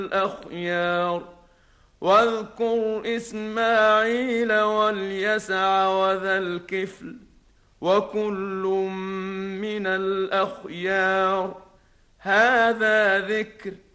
الأخيار واذكر إسماعيل واليسع وذا الكفل وكل من الأخيار هذا ذكر